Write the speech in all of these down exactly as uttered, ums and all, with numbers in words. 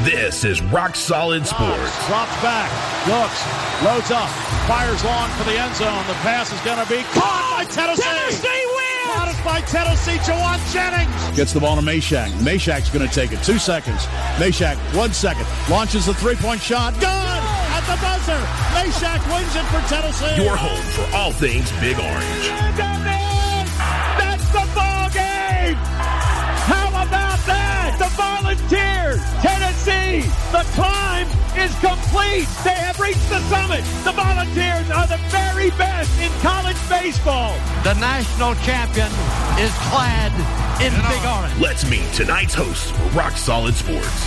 This is Rock Solid Sports. Drops back, looks, loads up, fires long for the end zone. The pass is going to be caught by Tennessee. Tennessee wins! Caught it by Tennessee. Jawan Jennings gets the ball to Meshack. Meshack's going to take it. Two seconds. Meshack, one second. Launches the three-point shot. Good! At the buzzer. Meshack wins it for Tennessee. Your home for all things Big Orange. That's the ball game! How about that? The Volunteers, Tennessee, the climb is complete. They have reached the summit. The Volunteers are the very best in college baseball. The national champion is clad in Big Orange. Let's meet tonight's hosts for Rock Solid Sports.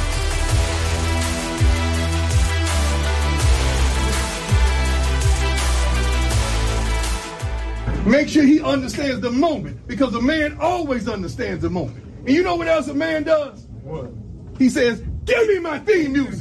Make sure he understands the moment, because a man always understands the moment. And you know what else a man does? What? He says, give me my theme music.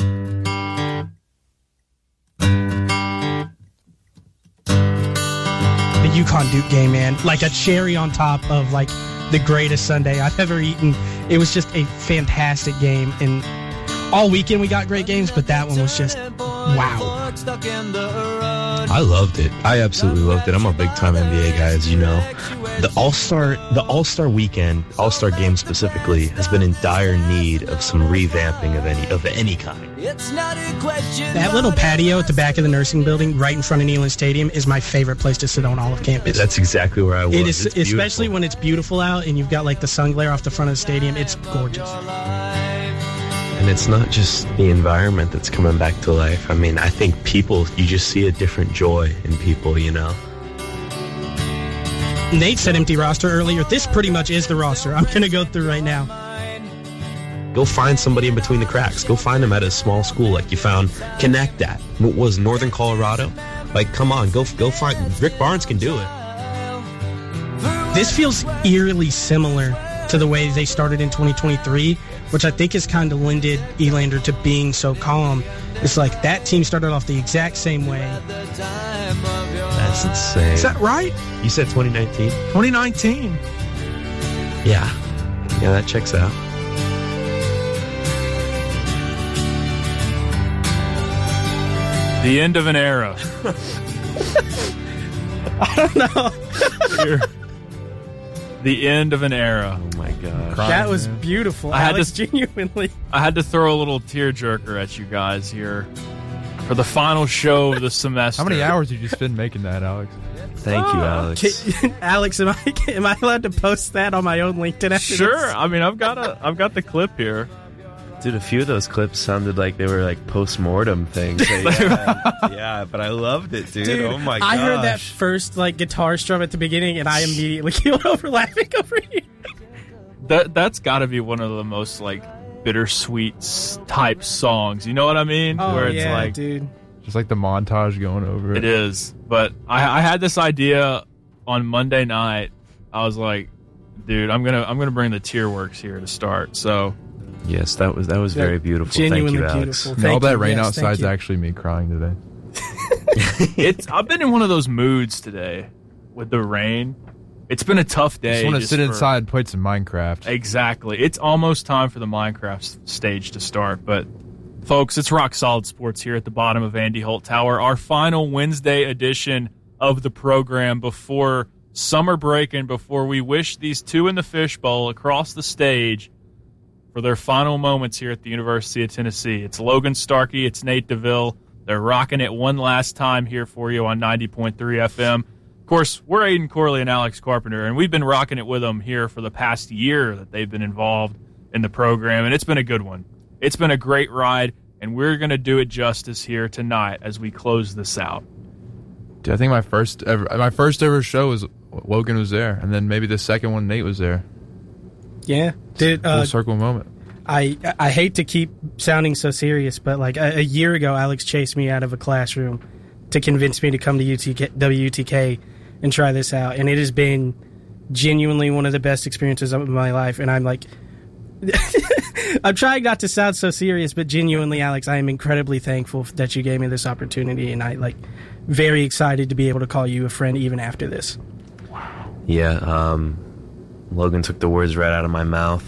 The UConn Duke game, man. Like a cherry on top of, like, the greatest sundae I've ever eaten. It was just a fantastic game. And all weekend we got great games, but that one was just, wow. I loved it. I absolutely loved it. I'm a big-time N B A guy, as you know. The All-Star, the All-Star weekend, All-Star game specifically, has been in dire need of some revamping of any of any kind. That little patio at the back of the nursing building, right in front of Neyland Stadium, is my favorite place to sit on all of campus. That's exactly where I was. It is, it's especially when it's beautiful out and you've got like the sun glare off the front of the stadium. It's gorgeous. And it's not just the environment that's coming back to life. I mean, I think people, you just see a different joy in people, you know. Nate said empty roster earlier. This pretty much is the roster I'm going to go through right now. Go find somebody in between the cracks. Go find them at a small school like you found Connect at. What was Northern Colorado? Like, come on, go go find. Rick Barnes can do it. This feels eerily similar to the way they started in twenty twenty-three, which I think has kind of lended Elander to being so calm. It's like that team started off the exact same way. That's insane. Is that right? You said twenty nineteen? twenty nineteen. Yeah. Yeah, that checks out. The end of an era. I don't know. The end of an era. Oh my gosh. That was beautiful. I Alex, had to, genuinely. I had to throw a little tearjerker at you guys here for the final show of the semester. How many hours did you spend making that, Alex? Thank you, Alex. Can, Alex, am I am I allowed to post that on my own LinkedIn after Sure. this? I mean, I've got a I've got the clip here. Dude, a few of those clips sounded like they were like post-mortem things. So, yeah, yeah, but I loved it, dude. Dude, oh my gosh. I heard that first like guitar strum at the beginning, and I immediately keeled over laughing over here. That that's got to be one of the most like bittersweet type songs. You know what I mean? Oh Where it's yeah, like, dude. Just like the montage going over it. It is. But I, I had this idea on Monday night. I was like, dude, I'm gonna I'm gonna bring the Tearworks here to start. So. Yes, that was that was very beautiful. Genuinely Thank you, Alex. beautiful. And Thank all that you. rain Yes, outside's thank you. actually me crying today. It's I've been in one of those moods today with the rain. It's been a tough day. Just want to just sit for, inside and play some Minecraft. Exactly. It's almost time for the Minecraft stage to start. But, folks, it's Rock Solid Sports here at the bottom of Andy Holt Tower. Our final Wednesday edition of the program before summer break and before we wish these two in the fishbowl across the stage for their final moments here at the University of Tennessee. It's Logan Starkey. It's Nate DeVille. They're rocking it one last time here for you on ninety point three F M. Of course, we're Aiden Corley and Alex Carpenter, and we've been rocking it with them here for the past year that they've been involved in the program, and it's been a good one. It's been a great ride, and we're going to do it justice here tonight as we close this out. Dude, I think my first ever my first ever show was Logan was there, and then maybe the second one Nate was there. Yeah, dude. Full Uh, circle moment. I I hate to keep sounding so serious, but like a, a year ago, Alex chased me out of a classroom to convince me to come to U T K, W U T K and try this out, and it has been genuinely one of the best experiences of my life. And I'm like, I'm trying not to sound so serious, but genuinely, Alex, I am incredibly thankful that you gave me this opportunity, and I like very excited to be able to call you a friend even after this. Yeah, um, Logan took the words right out of my mouth. I've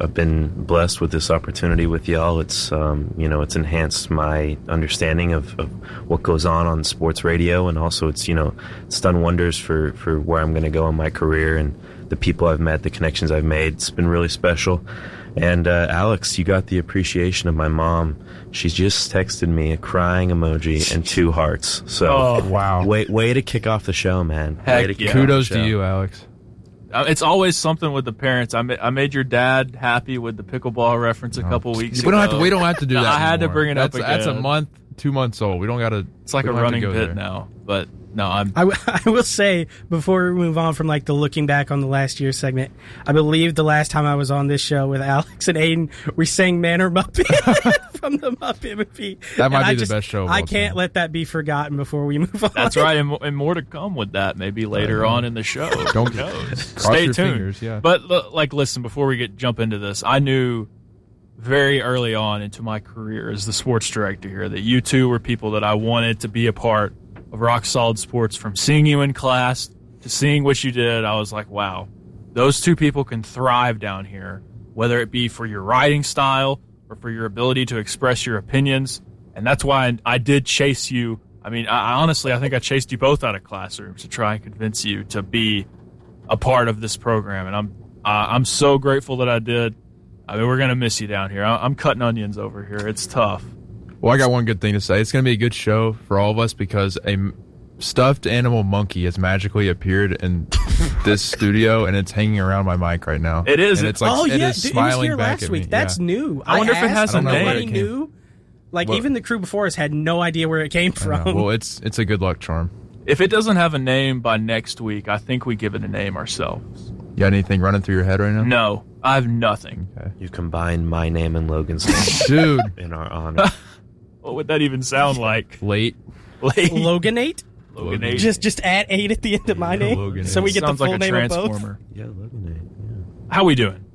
I've been blessed with this opportunity with y'all. It's um, you know, it's enhanced my understanding of, of what goes on on sports radio, and also it's you know, it's done wonders for, for where I'm going to go in my career and the people I've met, the connections I've made. It's been really special. And uh, Alex, you got the appreciation of my mom. She's just texted me a crying emoji and two hearts. So oh, wow, way way to kick off the show, man. Heck way to yeah. Kudos to you, Alex. It's always something with the parents. I ma- I made your dad happy with the pickleball reference a couple oh, weeks we don't ago. Have to, we don't have to do that I had anymore. to bring it that's, up again. That's a month, two months old. We don't got to. It's like a running bit there. now. But no, I'm. I, w- I will say before we move on from like the looking back on the last year segment, I believe the last time I was on this show with Alex and Aiden, we sang "Man or Muppet" from the Muppet movie. That might and be I the just, best show. Of I all can't time. let that be forgotten before we move on. That's right, and, and more to come with that maybe later on in the show. Don't know. cross Stay your tuned. Fingers, yeah. But like, listen, before we get jump into this, I knew very early on into my career as the sports director here that you two were people that I wanted to be a part of Rock Solid Sports. From seeing you in class to seeing what you did, I was like, wow, those two people can thrive down here, whether it be for your writing style or for your ability to express your opinions. And that's why I, I did chase you. I mean, I, honestly, I think I chased you both out of classrooms to try and convince you to be a part of this program. And I'm uh, I'm so grateful that I did. I mean, we're going to miss you down here. I, I'm cutting onions over here. It's tough. Well, I got one good thing to say. It's going to be a good show for all of us because a m- stuffed animal monkey has magically appeared in this studio, and it's hanging around my mic right now. It is. And it's like, oh, it yeah. is dude, smiling it was here back last at week. me. That's yeah. new. I wonder if it has asked, a name. Nobody knew. Like, well, even the crew before us had no idea where it came from. Well, it's it's a good luck charm. If it doesn't have a name by next week, I think we give it a name ourselves. You got anything running through your head right now? No, I have nothing. Okay. You combined my name and Logan's name Dude. in our honor. What would that even sound like? Late. Late. Loganate? Loganate. Just just add eight at the end of my name, Loganate. so we get Sounds the full like a name of both. transformer. Yeah, Loganate. Yeah. How we doing?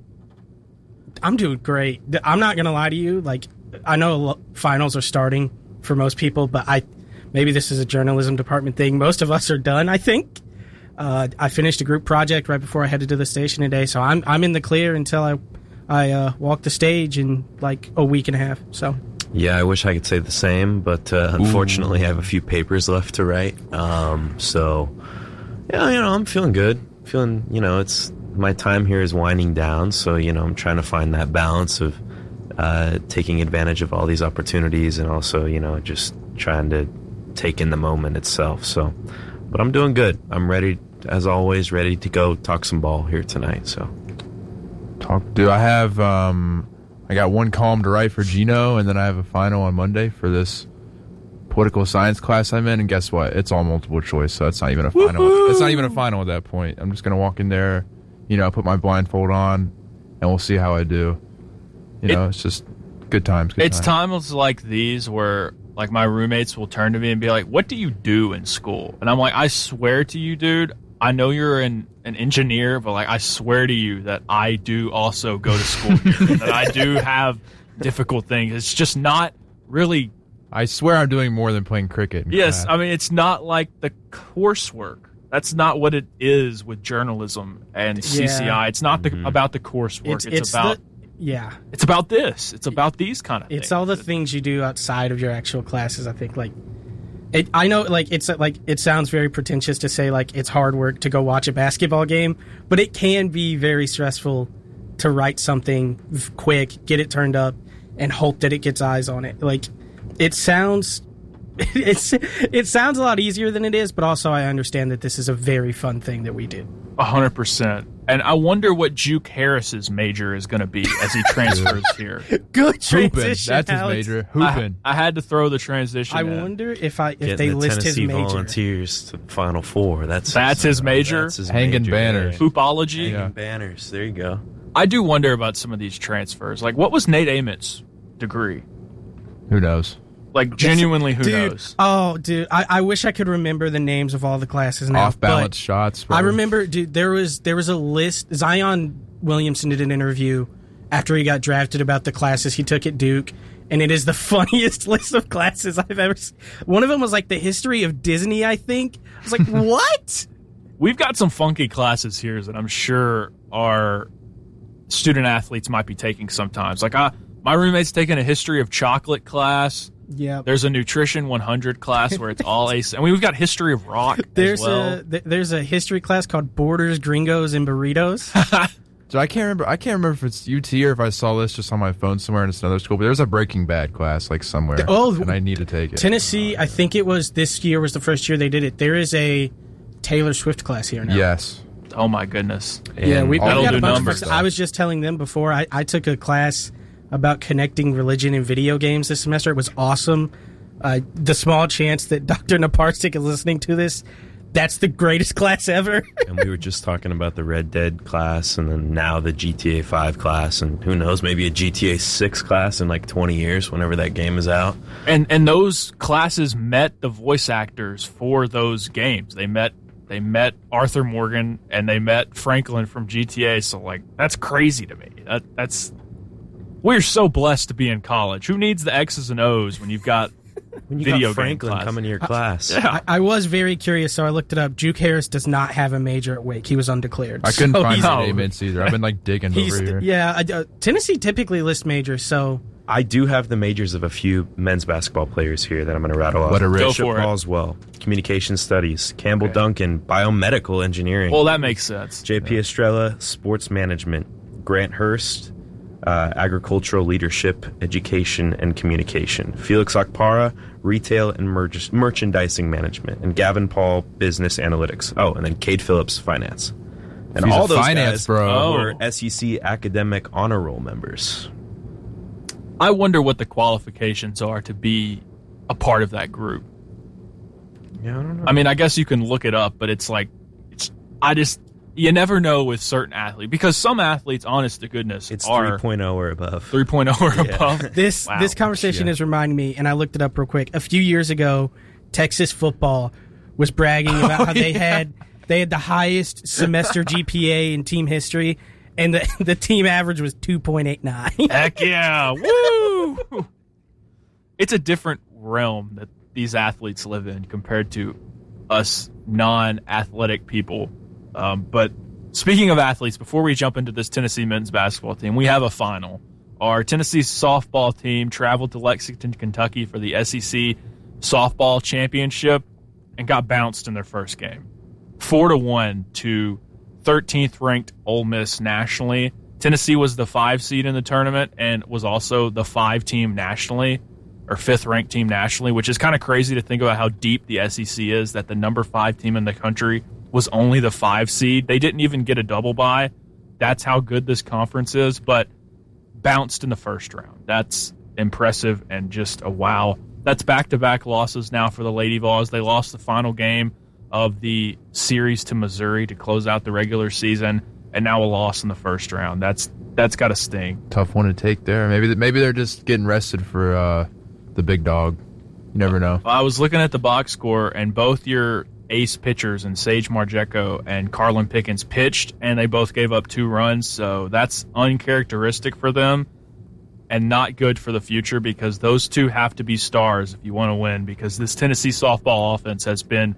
I'm doing great. I'm not gonna lie to you. Like, I know lo- finals are starting for most people, but I maybe this is a journalism department thing. Most of us are done, I think. Uh, I finished a group project right before I headed to the station today, so I'm I'm in the clear until I I uh, walk the stage in like a week and a half. So Yeah, I wish I could say the same, but uh, unfortunately, I have a few papers left to write. Um, so yeah, you know, I'm feeling good. Feeling, you know, it's my time here is winding down, so you know, I'm trying to find that balance of uh, taking advantage of all these opportunities and also, you know, just trying to take in the moment itself. So, but I'm doing good. I'm ready, as always, ready to go talk some ball here tonight. So, Talk. Do I have? Um, I got one column to write for Gino, and then I have a final on Monday for this political science class I'm in. And guess what? It's all multiple choice, so it's not even a final. Woo-hoo! It's not even a final at that point. I'm just gonna walk in there, you know, put my blindfold on, and we'll see how I do. You know, it, it's just good times. Good it's times. times like these where, like, my roommates will turn to me and be like, "What do you do in school?" And I'm like, "I swear to you, dude, I know you're an, an engineer, but like, I swear to you that I do also go to school here, and that I do have difficult things. It's just not really." I swear I'm doing more than playing cricket. In Yes, class. I mean, it's not like the coursework. That's not what it is with journalism and C C I. Yeah. It's not the, Mm-hmm. about the coursework. it's It's, it's about the, yeah. it's about this. It's about these kind of things. It's all the things you do outside of your actual classes. I think like it. I know like it's like it sounds very pretentious to say like it's hard work to go watch a basketball game, but it can be very stressful to write something quick, get it turned up, and hope that it gets eyes on it. Like it sounds. It's it sounds a lot easier than it is, but also I understand that this is a very fun thing that we do. A hundred percent. And I wonder what Juke Harris's major is going to be as he transfers here. Good Hoopin'. transition. That's his Alex. major. I, Hoopin'. I had to throw the transition. I in. wonder if I if Getting they the list Tennessee his major. Volunteers to Final Four. That's That's his major? That's his Hanging major, banners. yeah. Hoopology. Hanging Yeah. banners. There you go. I do wonder about some of these transfers. Like, what was Nate Amit's degree? Who knows? Like, genuinely, who dude, knows? Oh, dude, I, I wish I could remember the names of all the classes now. Off balance but shots. I probably. remember, dude. There was there was a list. Zion Williamson did an interview after he got drafted about the classes he took at Duke, and it is the funniest list of classes I've ever seen. One of them was like the history of Disney. I think I was like, what? We've got some funky classes here that I'm sure are student athletes might be taking sometimes. Like I, my roommate's taking a history of chocolate class. Yeah, there's a nutrition one hundred class where it's all ace. I mean, we've got history of rock. There's as well. a th- there's a history class called Borders, Gringos, and Burritos. So I can't remember. I can't remember if it's U T or if I saw this just on my phone somewhere and it's another school. But there's a Breaking Bad class like somewhere. Oh, and I need to take it. Tennessee, I think it was this year was the first year they did it. There is a Taylor Swift class here now. Yes. Oh my goodness. And yeah, we've got a bunch numbers. of. I was just telling them before. I, I took a class about connecting religion and video games this semester. It was awesome. Uh, the small chance that Doctor Naparstik is listening to this. That's the greatest class ever. And we were just talking about the Red Dead class, and then now the G T A five class, and who knows, maybe a G T A six class in like twenty years whenever that game is out. And and those classes met the voice actors for those games. They met they met Arthur Morgan and they met Franklin from G T A. So like that's crazy to me. That that's we're so blessed to be in college. Who needs the X's and O's when you've got When you video got Franklin coming to your class. I, I was very curious, so I looked it up. Juke Harris does not have a major at Wake. He was undeclared. I couldn't so find the name either. I've been like digging over here. Yeah, uh, Tennessee typically lists majors, so I do have the majors of a few men's basketball players here that I'm going to rattle off. What a rich. Bishop Boswell, Communication Studies, Campbell okay. Duncan, Biomedical Engineering. Well, that makes sense. J P yeah. Estrella, Sports Management, Grant Hurst, Uh, agricultural leadership, education, and communication. Felix Akpara, retail and mer- merchandising management. And Gavin Paul, business analytics. Oh, and then Cade Phillips, finance. And He's all a those finance guys bro. were S E C academic honor roll members. I wonder what the qualifications are to be a part of that group. Yeah, I don't know. I mean, I guess you can look it up, but it's like, it's, I just... You never know with certain athletes because some athletes, honest to goodness, it's are three point oh or above. three point oh or yeah. above. This wow. this conversation yeah. is reminding me, and I looked it up real quick. A few years ago, Texas football was bragging about oh, how they yeah. had they had the highest semester G P A in team history, and the the team average was two point eight nine. Heck yeah! Woo! It's a different realm that these athletes live in compared to us non-athletic people. Um, but speaking of athletes, before we jump into this Tennessee men's basketball team, we have a final. Our Tennessee softball team traveled to Lexington, Kentucky for the S E C softball championship and got bounced in their first game. Four to one to thirteenth ranked Ole Miss nationally. Tennessee was the five seed in the tournament and was also the five team nationally, or fifth ranked team nationally, which is kind of crazy to think about how deep the S E C is, that the number five team in the country was only the five seed. They didn't even get a double bye. That's how good this conference is, but bounced in the first round. That's impressive and just a wow. That's back-to-back losses now for the Lady Vols. They lost the final game of the series to Missouri to close out the regular season, and now a loss in the first round. That's that's got to sting. Tough one to take there. Maybe maybe they're just getting rested for uh, the big dog. You never know. I was looking at the box score, and both your ace pitchers and Sage Marjeko and Carlin Pickens pitched, and they both gave up two runs, so that's uncharacteristic for them and not good for the future because those two have to be stars if you want to win, because this Tennessee softball offense has been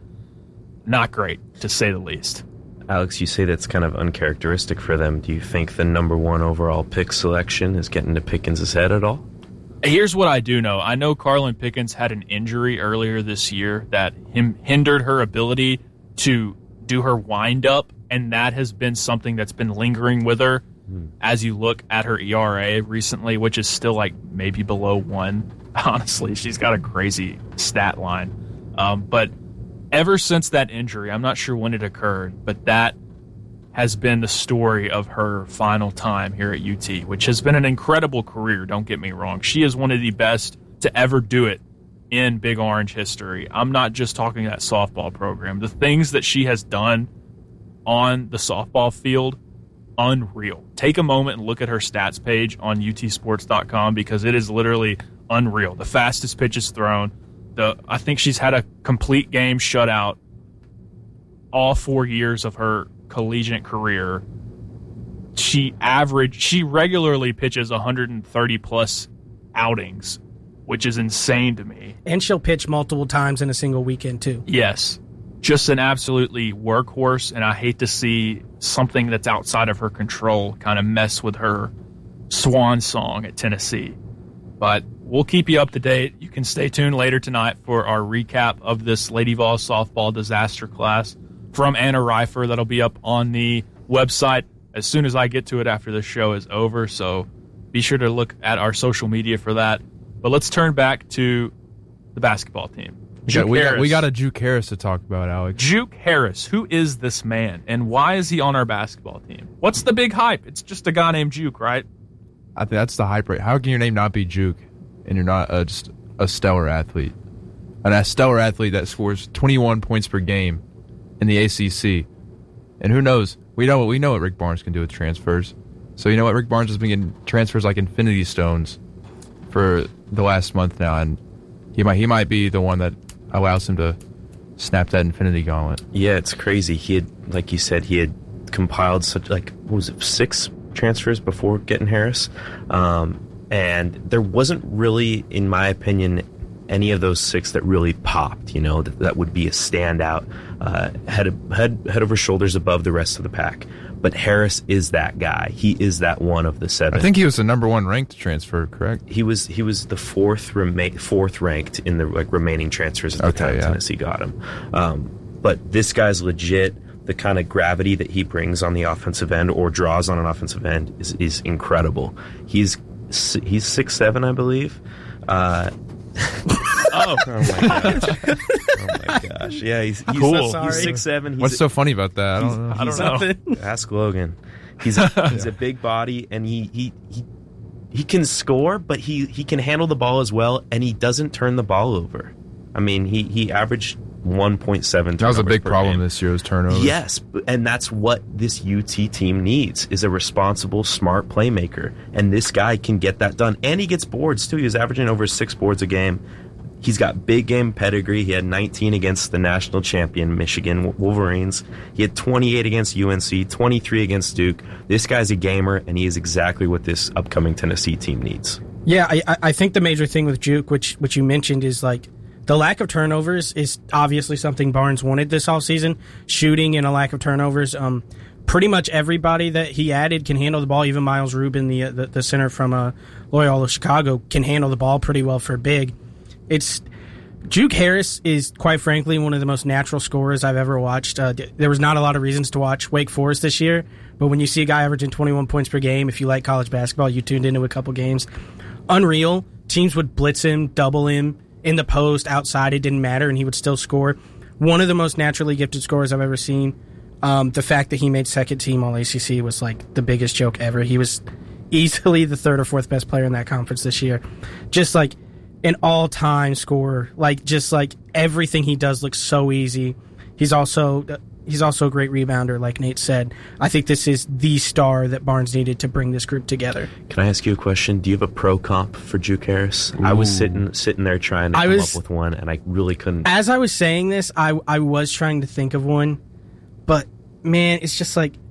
not great, to say the least. Alex, you say that's kind of uncharacteristic for them. Do you think the number one overall pick selection is getting to Pickens' head at all? Here's what I do know. I know Carlin Pickens had an injury earlier this year that him hindered her ability to do her wind-up, and that has been something that's been lingering with her hmm. as you look at her E R A recently, which is still like maybe below one. Honestly, she's got a crazy stat line. Um, but ever since that injury, I'm not sure when it occurred, but that has been the story of her final time here at U T, which has been an incredible career, don't get me wrong. She is one of the best to ever do it in Big Orange history. I'm not just talking that softball program. The things that she has done on the softball field, unreal. Take a moment and look at her stats page on U T sports dot com because it is literally unreal. The fastest pitches thrown. The I think she's had a complete game shutout all four years of her collegiate career. She average she regularly pitches one hundred thirty plus outings, which is insane to me. And she'll pitch multiple times in a single weekend too. Yes. just an absolutely workhorse, and I hate to see something that's outside of her control kind of mess with her swan song at Tennessee. But we'll keep you up to date. You can stay tuned later tonight for our recap of this Lady Vol softball disaster class from Anna Reifer. That'll be up on the website as soon as I get to it after the show is over. So be sure to look at our social media for that. But let's turn back to the basketball team. We got, we, got, we got a Juke Harris to talk about, Alex. Juke Harris. Who is this man, and why is he on our basketball team? What's the big hype? It's just a guy named Juke, right? I think that's the hype rate. How can your name not be Juke, and you're not a, just a stellar athlete? And a stellar athlete that scores twenty-one points per game in the A C C. And who knows? We know what we know what Rick Barnes can do with transfers. So you know what? Rick Barnes has been getting transfers like infinity stones for the last month now, and he might he might be the one that allows him to snap that infinity gauntlet. Yeah, it's crazy. He had, like you said, he had compiled such like what was it, six transfers before getting Harris, um, and there wasn't really, in my opinion, any of those six that really popped. You know, that, that would be a standout, uh, head head head over shoulders above the rest of the pack. But Harris is that guy. He is that one of the seven. I think he was the number one ranked transfer, correct? He was he was the fourth rema- fourth ranked in the like remaining transfers at the okay, time yeah. Tennessee got him. Um, but this guy's legit. The kind of gravity that he brings on the offensive end or draws on an offensive end is, is incredible. He's he's six seven, I believe. Uh, oh. oh my gosh! Oh my gosh! Yeah, he's, he's cool. So he's six seven. He's What's a, so funny about that? I don't know. I don't know. Ask Logan. He's a, he's a big body, and he, he he he can score, but he, he can handle the ball as well, and he doesn't turn the ball over. I mean, he, he averaged one point seven. That was a big problem game. this year, was turnovers. Yes, and that's what this U T team needs, is a responsible, smart playmaker. And this guy can get that done. And he gets boards, too. He was averaging over six boards a game. He's got big game pedigree. He had nineteen against the national champion, Michigan Wolverines. He had twenty-eight against U N C, twenty-three against Duke. This guy's a gamer, and he is exactly what this upcoming Tennessee team needs. Yeah, I, I think the major thing with Juke, which which you mentioned, is like the lack of turnovers is obviously something Barnes wanted this offseason. Shooting and a lack of turnovers. Um, pretty much everybody that he added can handle the ball. Even Miles Rubin, the the, the center from uh, Loyola Chicago, can handle the ball pretty well for big. It's Juke Harris is, quite frankly, one of the most natural scorers I've ever watched. Uh, there was not a lot of reasons to watch Wake Forest this year, but when you see a guy averaging twenty-one points per game, if you like college basketball, you tuned into a couple games. Unreal. Teams would blitz him, double him, in the post, outside, it didn't matter, and he would still score. One of the most naturally gifted scorers I've ever seen. Um, the fact that he made second team All A C C was like the biggest joke ever. He was easily the third or fourth best player in that conference this year. Just like an all-time scorer. Like, just like everything he does looks so easy. He's also he's also a great rebounder, like Nate said. I think this is the star that Barnes needed to bring this group together. Can I ask you a question? Do you have a pro comp for Juke Harris? Ooh. I was sitting sitting there trying to I come was, up with one, and I really couldn't. As I was saying this, I, I was trying to think of one, but, man, it's just like,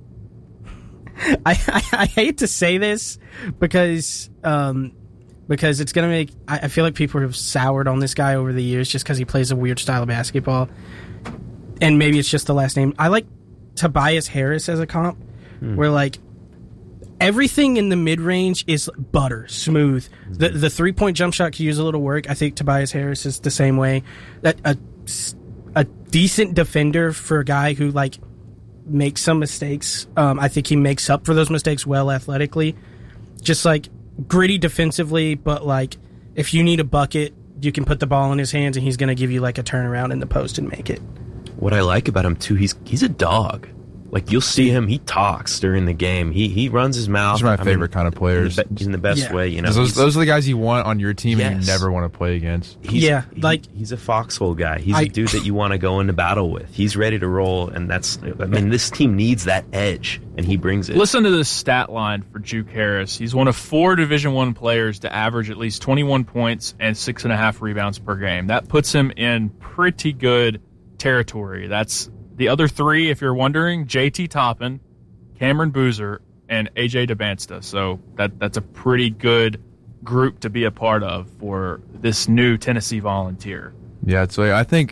I, I, I hate to say this because... Um, Because it's going to make... I feel like people have soured on this guy over the years just because he plays a weird style of basketball. And maybe it's just the last name. I like Tobias Harris as a comp, hmm. where, like, everything in the mid-range is butter, smooth. Mm-hmm. The the three-point jump shot could use a little work. I think Tobias Harris is the same way. That a, a decent defender for a guy who, like, makes some mistakes. Um, I think he makes up for those mistakes well athletically. Just, like... gritty defensively, but like if you need a bucket, you can put the ball in his hands and he's going to give you like a turnaround in the post and make it. What I like about him too, he's he's a dog. Like you'll see him, he talks during the game. He he runs his mouth. Those are my I favorite mean, kind of players. In the, be, in the best yeah. way, you know. Those, those are the guys you want on your team yes. and you never want to play against. He's, yeah, like he, he's a foxhole guy. He's I, a dude that you want to go into battle with. He's ready to roll, and that's. I mean, this team needs that edge, and he brings it. Listen to this stat line for Juke Harris. He's one of four Division One players to average at least twenty-one points and six and a half rebounds per game. That puts him in pretty good territory. That's the other three, if you're wondering: J T Toppin, Cameron Boozer, and A J DeBansta. So that that's a pretty good group to be a part of for this new Tennessee Volunteer. Yeah, so I think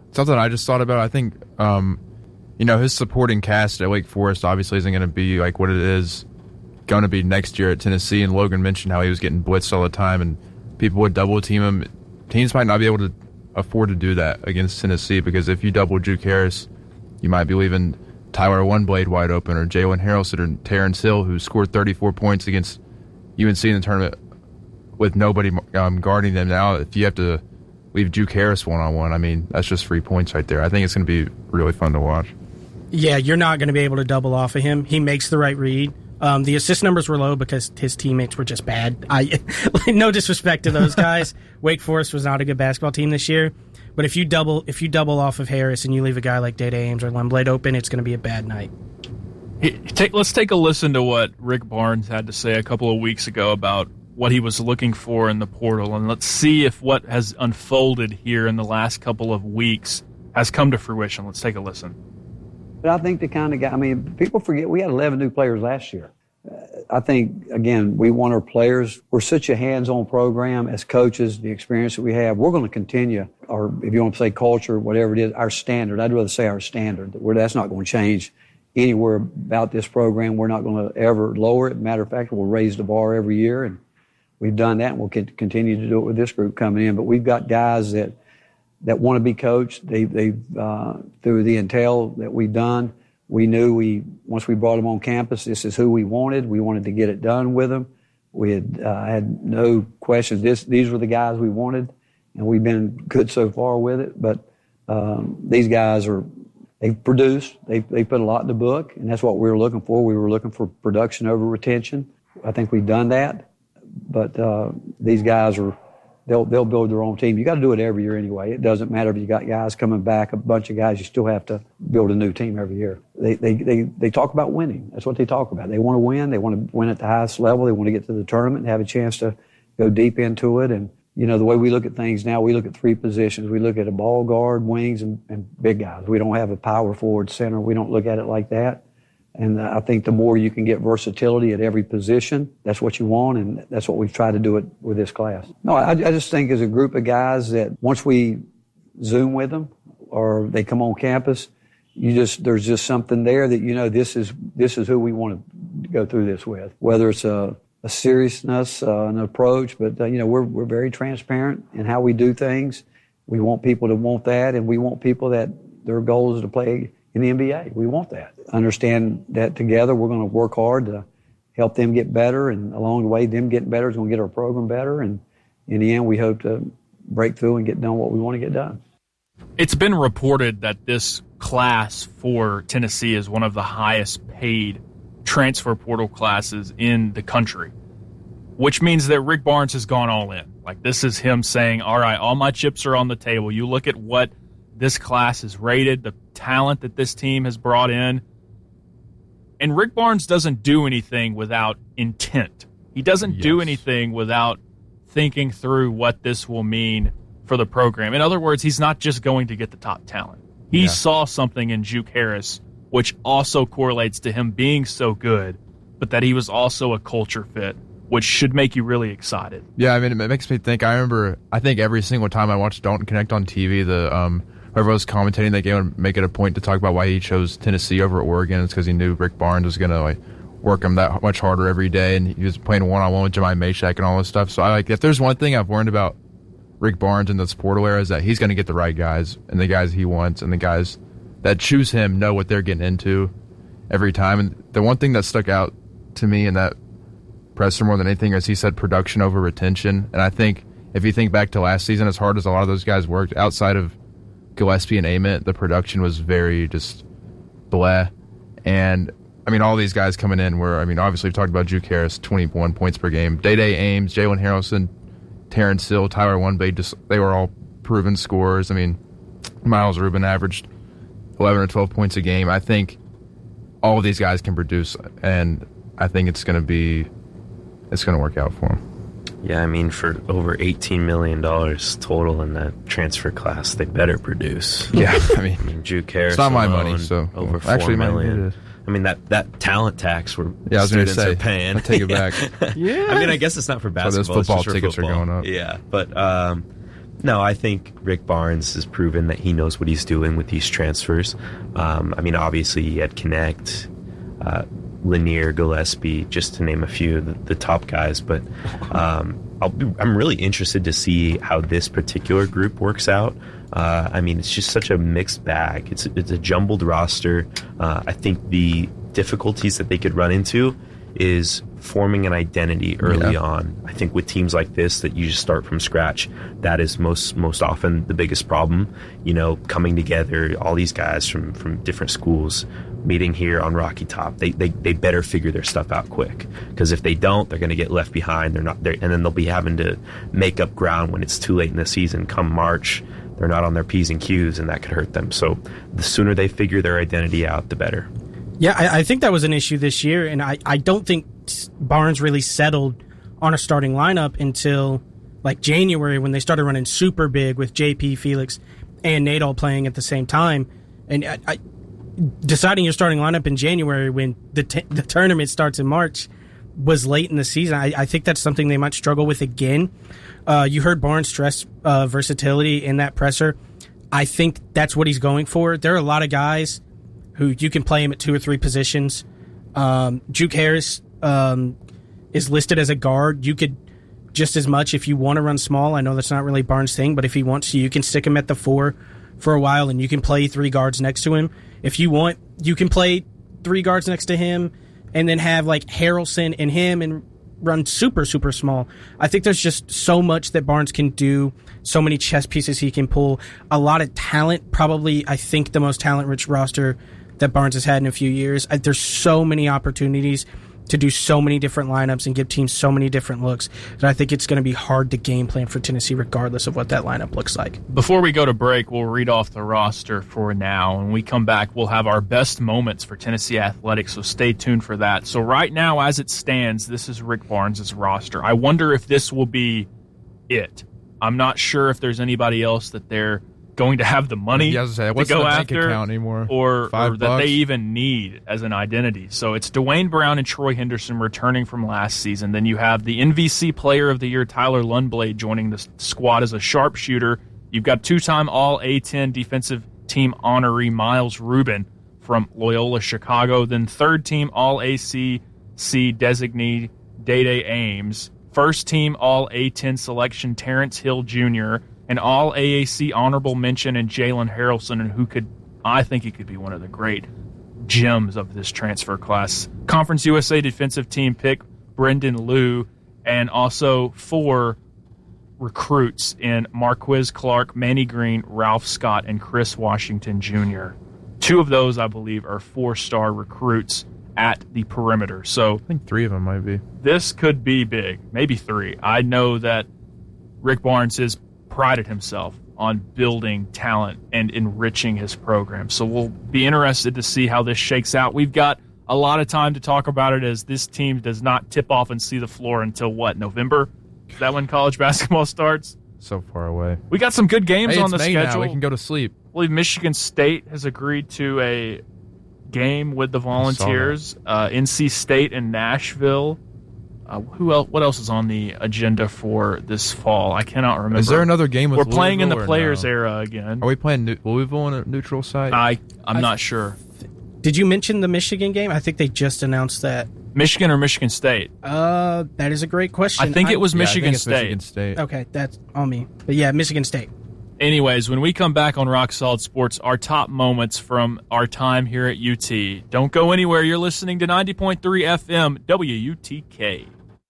something I just thought about. I think, um, you know, his supporting cast at Wake Forest obviously isn't going to be like what it is going to be next year at Tennessee. And Logan mentioned how he was getting blitzed all the time, and people would double team him. Teams might not be able to afford to do that against Tennessee, because if you double Juke Harris, you might be leaving Tyler One Blade wide open, or Jalen Harrelson, or Terrence Hill, who scored thirty-four points against U N C in the tournament with nobody um, guarding them. Now, if you have to leave Juke Harris one-on-one, I mean, that's just three points right there. I think it's going to be really fun to watch. Yeah, you're not going to be able to double off of him. He makes the right read. Um, the assist numbers were low because his teammates were just bad. I, no disrespect to those guys. Wake Forest was not a good basketball team this year. But if you double if you double off of Harris and you leave a guy like Dede Ames or Len Blade open, it's going to be a bad night. Hey, take, let's take a listen to what Rick Barnes had to say a couple of weeks ago about what he was looking for in the portal, and let's see if what has unfolded here in the last couple of weeks has come to fruition. Let's take a listen. But I think the kind of guy, I mean, people forget we had eleven new players last year. Uh, I think, again, we want our players. We're such a hands-on program as coaches, the experience that we have. We're going to continue, or if you want to say culture, whatever it is, our standard. I'd rather say our standard. That we're, that's not going to change anywhere about this program. We're not going to ever lower it. Matter of fact, we'll raise the bar every year, and we've done that, and we'll continue to do it with this group coming in. But we've got guys that that want to be coached. They, they've, uh, through the intel that we've done, we knew we, once we brought them on campus, this is who we wanted. We wanted to get it done with them. We had, uh, had no questions. This, these were the guys we wanted, and we've been good so far with it. But, um, these guys are, they've produced, they, they put a lot in the book, and that's what we were looking for. We were looking for production over retention. I think we've done that. But, uh, these guys are, They'll they'll build their own team. You got to do it every year anyway. It doesn't matter if you got guys coming back, a bunch of guys. You still have to build a new team every year. They they they they talk about winning. That's what they talk about. They want to win. They want to win at the highest level. They want to get to the tournament and have a chance to go deep into it. And you know the way we look at things now, we look at three positions. We look at a ball guard, wings, and, and big guys. We don't have a power forward center. We don't look at it like that. And I think the more you can get versatility at every position, that's what you want, and that's what we've tried to do it with this class. No, I, I just think as a group of guys that once we Zoom with them or they come on campus, you just there's just something there that you know this is this is who we want to go through this with. Whether it's a, a seriousness, uh, an approach, but uh, you know we're we're very transparent in how we do things. We want people to want that, and we want people that their goal is to play in the N B A. We want that. Understand that together we're going to work hard to help them get better, and along the way them getting better is going to get our program better, and in the end we hope to break through and get done what we want to get done. It's been reported that this class for Tennessee is one of the highest paid transfer portal classes in the country, which means that Rick Barnes has gone all in. Like, this is him saying, all right, all my chips are on the table. You look at what this class is rated, the talent that this team has brought in. And Rick Barnes doesn't do anything without intent. He doesn't yes. do anything without thinking through what this will mean for the program. In other words, he's not just going to get the top talent. He yeah. saw something in Juke Harris, which also correlates to him being so good, but that he was also a culture fit, which should make you really excited. Yeah, I mean, it makes me think. I remember, I think every single time I watched Dalton Connect on T V, the um, whoever was commentating that game would make it a point to talk about why he chose Tennessee over Oregon. It's because he knew Rick Barnes was going to like work him that much harder every day, and he was playing one-on-one with Jemai Meshack and all this stuff. So I like if there's one thing I've learned about Rick Barnes in this portal era is that he's going to get the right guys and the guys he wants, and the guys that choose him know what they're getting into every time. And the one thing that stuck out to me in that presser more than anything is he said production over retention. And I think if you think back to last season, as hard as a lot of those guys worked, outside of Gillespie and Ament, the production was very just bleh. And I mean, all these guys coming in were, I mean, obviously we've talked about Juke Harris, twenty-one points per game. Dede Ames, Jalen Harrelson, Terrence Hill, Tyler One Blade, just they were all proven scorers. I mean, Miles Rubin averaged eleven or twelve points a game. I think all of these guys can produce, and I think it's going to be, it's going to work out for them. Yeah, I mean, for over eighteen million dollars total in that transfer class, they better produce. Yeah, I mean, I mean Juke Harris it's not my alone, money, so over well, four actually, million. I mean, that, that talent tax where yeah, I was students say, are paying. I'll take it back. yeah. I mean, I guess it's not for basketball. So those football it's just tickets for football. are going up. Yeah, but um, No, I think Rick Barnes has proven that he knows what he's doing with these transfers. Um, I mean, obviously, he had Connect, uh, Lanier, Gillespie, just to name a few of the, the top guys. But um, I'll be, I'm really interested to see how this particular group works out. Uh, I mean, it's just such a mixed bag. It's, it's a jumbled roster. Uh, I think the difficulties that they could run into is forming an identity early yeah. on. I think with teams like this that you just start from scratch, that is most most often the biggest problem. You know, coming together, all these guys from, from different schools meeting here on Rocky Top, they they, they better figure their stuff out quick, because if they don't, they're going to get left behind. They're not there, and then they'll be having to make up ground when it's too late in the season. Come March, they're not on their P's and Q's, and that could hurt them. So the sooner they figure their identity out, the better. Yeah, I, I think that was an issue this year, and I, I don't think Barnes really settled on a starting lineup until like January, when they started running super big with J P, Felix, and Nate all playing at the same time. And I, I, deciding your starting lineup in January when the t- the tournament starts in March was late in the season. I, I think that's something they might struggle with again. Uh, you heard Barnes stress uh, versatility in that presser. I think that's what he's going for. There are a lot of guys who you can play him at two or three positions. Um, Juke Harris um, is listed as a guard. You could just as much, if you want to run small, I know that's not really Barnes' thing, but if he wants to, you can stick him at the four for a while, and you can play three guards next to him. If you want, you can play three guards next to him and then have like Harrelson and him and run super, super small. I think there's just so much that Barnes can do, so many chess pieces he can pull, a lot of talent, probably I think the most talent-rich roster that Barnes has had in a few years. There's so many opportunities to do so many different lineups and give teams so many different looks that I think it's going to be hard to game plan for Tennessee regardless of what that lineup looks like. Before we go to break, we'll read off the roster for now. When we come back, we'll have our best moments for Tennessee athletics, so stay tuned for that. So right now, as it stands, this is Rick Barnes' roster. I wonder if this will be it. I'm not sure if there's anybody else that they're going to have the money yeah, I was say, what's to go the after bank account anymore? or, or that bucks? they even need as an identity. So it's Dwayne Brown and Troy Henderson returning from last season. Then you have the N V C Player of the Year, Tyler Lundblade, joining the squad as a sharpshooter. You've got two-time All A ten defensive team honoree Miles Rubin from Loyola Chicago. Then third-team All A C C designee Day-Day Ames. First-team All A ten selection Terrence Hill Junior, an All A A C honorable mention in Jalen Harrelson, and who could, I think he could be one of the great gems of this transfer class. Conference U S A defensive team pick Brendan Liu, and also four recruits in Marquise Clark, Manny Green, Ralph Scott, and Chris Washington Junior Two of those, I believe, are four-star recruits at the perimeter. So I think three of them might be. This could be big, maybe three. I know that Rick Barnes is prided himself on building talent and enriching his program. So we'll be interested to see how this shakes out. We've got a lot of time to talk about it, as this team does not tip off and see the floor until, what, November? Is that when college basketball starts? So far away. We got some good games hey, on the May schedule. Now. We can go to sleep. I believe Michigan State has agreed to a game with the Volunteers. Uh, N C State and Nashville. Uh, who else? What else is on the agenda for this fall? I cannot remember. Is there another game with We're playing in the Louisville Players no? era again. Are we playing Louisville on a neutral site? I, I'm I, not sure. Did you mention the Michigan game? I think they just announced that. Michigan or Michigan State? Uh, that is a great question. I think I, it was yeah, Michigan, it's State. Michigan State. Okay, that's on me. But yeah, Michigan State. Anyways, when we come back on Rock Solid Sports, our top moments from our time here at U T. Don't go anywhere. You're listening to ninety point three F M W U T K.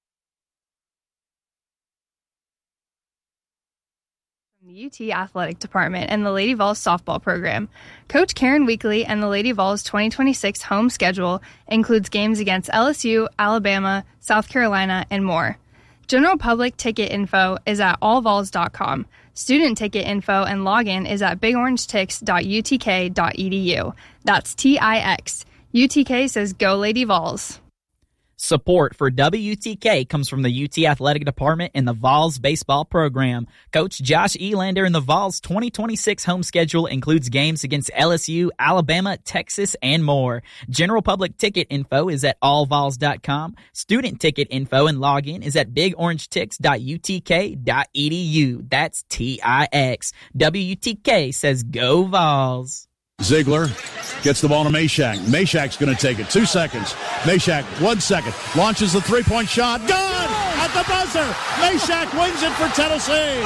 The U T Athletic Department and the Lady Vols softball program. Coach Karen Weekly and the Lady Vols twenty twenty-six home schedule includes games against L S U, Alabama, South Carolina, and more. General public ticket info is at all vols dot com. Student ticket info and login is at big orange tix dot u t k dot e d u. That's T I X. U T K says go Lady Vols. Support for W T K comes from the U T Athletic Department and the Vols baseball program. Coach Josh Elander and the Vols twenty twenty-six home schedule includes games against L S U, Alabama, Texas, and more. General public ticket info is at all vols dot com. Student ticket info and login is at big orange tix dot u t k dot e d u. That's T I X. W T K says go Vols. Ziegler gets the ball to Meshack. Meshack's going to take it. Two seconds. Meshack, one second. Launches the three-point shot. Good! At the buzzer. Meshack wins it for Tennessee.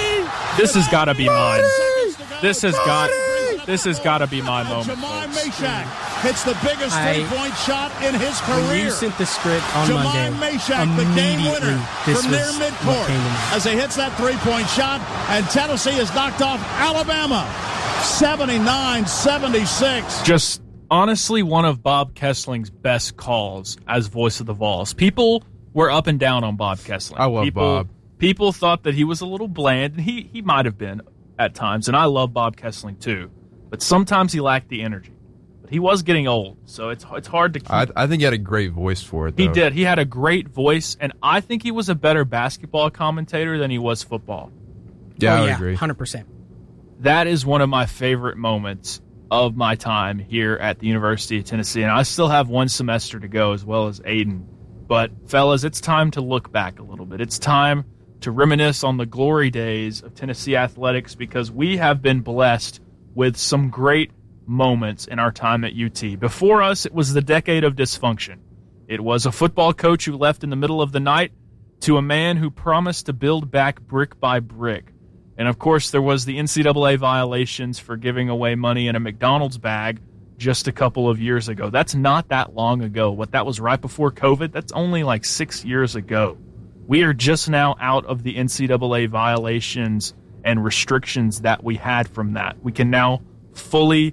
This has got to be mine. This has got this has got to be my moment. Jemai Meshack hits the biggest I, three-point shot in his career. When you sent the script on Jemai Monday, Meshack, the game winner from near was midcourt as he hits that three-point shot, and Tennessee has knocked off Alabama. seventy-nine seventy-six. Just honestly one of Bob Kessling's best calls as voice of the Vols. People were up and down on Bob Kessling. I love people, Bob. People thought that he was a little bland, and he, he might have been at times, and I love Bob Kessling too. But sometimes he lacked the energy. But he was getting old, so it's it's hard to keep. I, I think he had a great voice for it, though. He did. He had a great voice, and I think he was a better basketball commentator than he was football. Yeah, oh, I would yeah, agree. one hundred percent. That is one of my favorite moments of my time here at the University of Tennessee. And I still have one semester to go as well as Aiden. But, fellas, it's time to look back a little bit. It's time to reminisce on the glory days of Tennessee athletics because we have been blessed with some great moments in our time at U T. Before us, it was the decade of dysfunction. It was a football coach who left in the middle of the night to a man who promised to build back brick by brick. And, of course, there was the N C double A violations for giving away money in a McDonald's bag just a couple of years ago. That's not that long ago. What, that was right before COVID? That's only like six years ago. We are just now out of the N C double A violations and restrictions that we had from that. We can now fully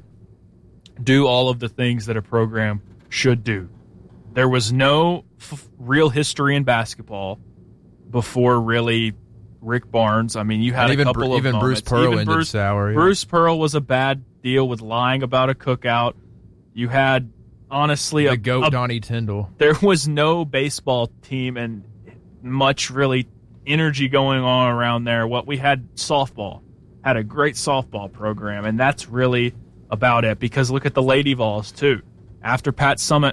do all of the things that a program should do. There was no f- real history in basketball before really Rick Barnes. I mean, you had and a even couple Br- of even moments. Bruce Pearl even ended Bruce, sour. Yeah. Bruce Pearl was a bad deal with lying about a cookout. You had, honestly, the a GOAT a, Donnie Tyndall. There was no baseball team and much really energy going on around there. What we had, softball, had a great softball program, and that's really about it. Because look at the Lady Vols too. After Pat Summitt